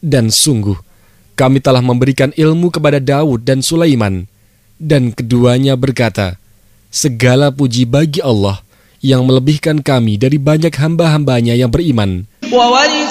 Dan sungguh, kami telah memberikan ilmu kepada Daud dan Sulaiman, dan keduanya berkata, segala puji bagi Allah yang melebihkan kami dari banyak hamba-hambanya yang beriman.